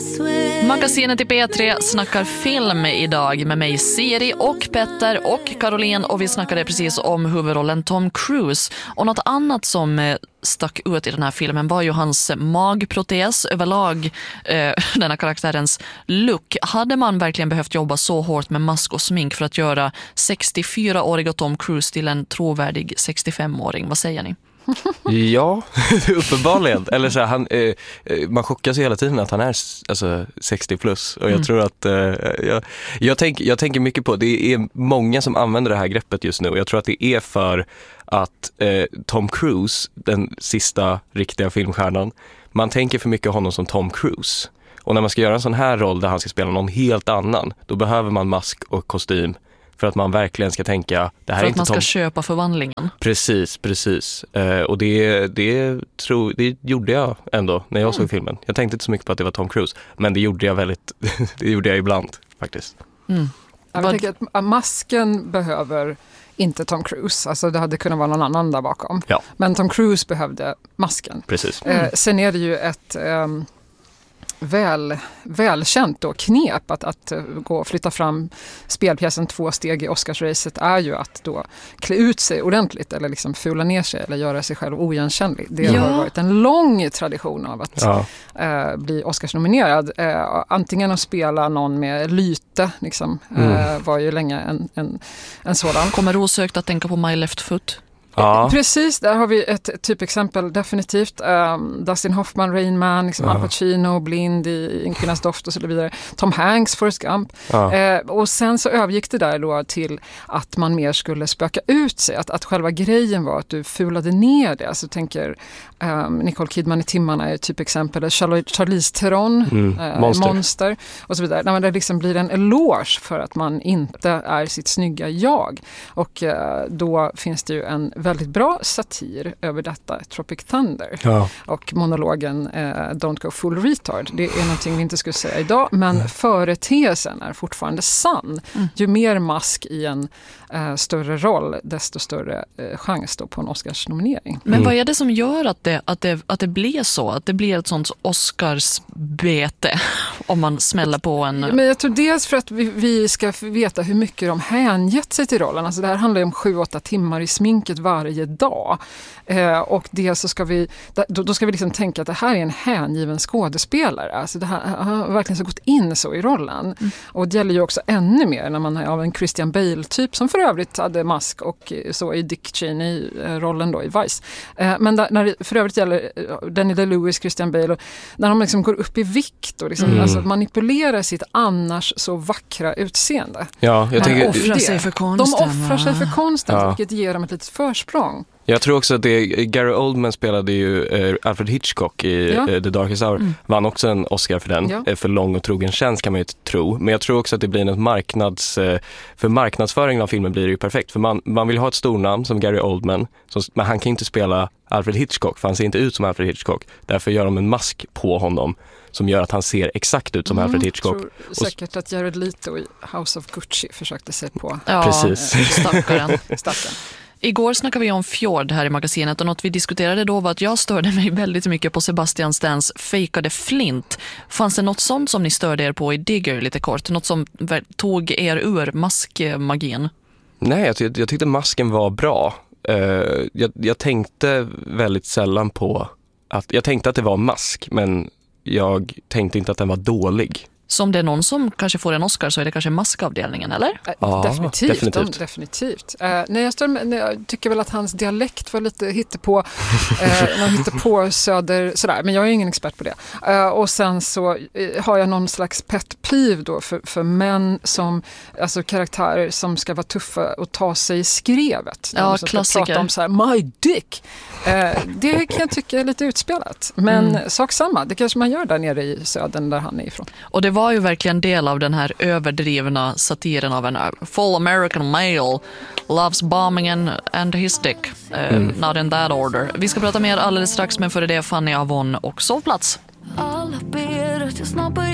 Magasinet i P3 snackar film idag med mig Siri och Petter och Caroline, och vi snackade precis om huvudrollen Tom Cruise. Och något annat som stack ut i den här filmen var ju hans magprotes överlag, den här karaktärens look. Hade man verkligen behövt jobba så hårt med mask och smink för att göra 64-åriga Tom Cruise till en trovärdig 65-åring? Vad säger ni? Ja, uppenbarligen. Eller så här, man chockas hela tiden att han är alltså 60 plus. Och jag tror att jag tänker mycket på, det är många som använder det här greppet just nu. Jag tror att det är för att Tom Cruise, den sista riktiga filmstjärnan, man tänker för mycket honom som Tom Cruise. Och när man ska göra en sån här roll där han ska spela någon helt annan, då behöver man mask och kostym. För att man verkligen ska tänka, det här för är att inte man ska Tom... köpa förvandlingen. Precis. Och det gjorde jag ändå när jag såg filmen. Jag tänkte inte så mycket på att det var Tom Cruise, men det gjorde jag det gjorde jag ibland faktiskt. Jag tänker att masken behöver inte Tom Cruise. Alltså det hade kunnat vara någon annan där bakom. Ja. Men Tom Cruise behövde masken. Precis. Sen är det ju ett välkänt då knep att gå och flytta fram spelpjäsen 2 steg i Oscarsracet är ju att då klä ut sig ordentligt eller liksom fula ner sig eller göra sig själv oigenkännlig. Det har varit en lång tradition av att bli Oscarsnominerad. Antingen att spela någon med lyte liksom, var ju länge en sådan. Kommer osökt att tänka på My Left Foot. Ja. Precis, där har vi ett typexempel definitivt. Dustin Hoffman, Rain Man, liksom Al Pacino, Blind i En kvinnas doft och så vidare. Tom Hanks, Forrest Gump. Och sen så övergick det där då till att man mer skulle spöka ut sig. Att själva grejen var att du fulade ner det. Alltså tänker Nicole Kidman i Timmarna är typexempel. Charlize Theron, Monster och så vidare. När det liksom blir en eloge för att man inte är sitt snygga jag. Och då finns det ju en väldigt bra satir över detta, Tropic Thunder. Och monologen Don't go full retard. Det är någonting vi inte skulle säga idag, men företeelsen är fortfarande sann. Ju mer mask i en större roll, desto större chans då på en Oscarsnominering. Men vad är det som gör att det blir så? Att det blir ett sånt Oscarsbete om man smäller på en... Men jag tror dels för att vi ska veta hur mycket de hängett sig till rollen. Alltså det här handlar ju om 7-8 timmar i sminket varje dag. Och det så ska vi liksom tänka att det här är en hängiven skådespelare. Alltså det här har verkligen så gått in så i rollen. Och det gäller ju också ännu mer när man är av en Christian Bale-typ som för övrigt hade mask och så i Dick Cheney-rollen då i Vice. Men när det för övrigt gäller Daniel Day-Lewis, Christian Bale, och när de liksom går upp i vikt och liksom, alltså manipulerar sitt annars så vackra utseende. Ja, jag tänker... De offrar sig för konsten. De offrar sig för konsten, vilket ger dem ett litet försprång. Jag tror också att Gary Oldman spelade ju Alfred Hitchcock i The Darkest Hour. Vann också en Oscar för den. För lång och trogen tjänst kan man ju tro. Men jag tror också att det blir en för marknadsföringen av filmen blir det ju perfekt. För man vill ha ett stornamn som Gary Oldman. Men han kan inte spela Alfred Hitchcock, för han ser inte ut som Alfred Hitchcock. Därför gör de en mask på honom som gör att han ser exakt ut som Alfred Hitchcock. Jag tror säkert att Jared Leto i House of Gucci försökte sig på. Ja, precis. Stackaren. Stackaren. Igår snackade vi om Fjord här i magasinet, och något vi diskuterade då var att jag störde mig väldigt mycket på Sebastian Stans fejkade flint. Fanns det något sånt som ni störde er på i Digger lite kort? Något som tog er ur maskmagin? Nej, jag tyckte masken var bra. Jag tänkte väldigt sällan på att... Jag tänkte att det var mask, men jag tänkte inte att den var dålig. Så om det är någon som kanske får en Oscar så är det kanske maskavdelningen, eller? Ja, definitivt. Jag tycker väl att hans dialekt var lite hittepå söder sådär, men jag är ingen expert på det. Och sen så har jag någon slags pet peeve då för män som, alltså karaktärer som ska vara tuffa och ta sig i skrevet. Ja, klassiker. Prata om så här, my dick. Det kan jag tycka är lite utspelat. Men sak samma, det kanske man gör där nere i södern där han är ifrån. Och det var ju verkligen del av den här överdrivna satiren av en full American male loves bombing and his dick. Not in that order. Vi ska prata mer alldeles strax, men före det Fanny Avon och Sovplats. Alla ber att jag snabbare